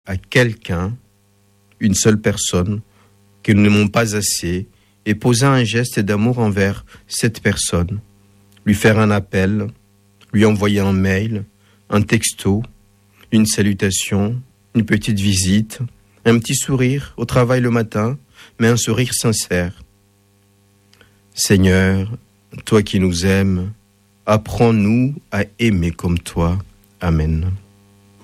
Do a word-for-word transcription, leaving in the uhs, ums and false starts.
à quelqu'un, une seule personne, que nous n'aimons pas assez, et poser un geste d'amour envers cette personne, lui faire un appel, lui envoyer un mail, un texto, une salutation, une petite visite, un petit sourire au travail le matin, mais un sourire sincère. Seigneur, toi qui nous aimes, apprends-nous à aimer comme toi. Amen.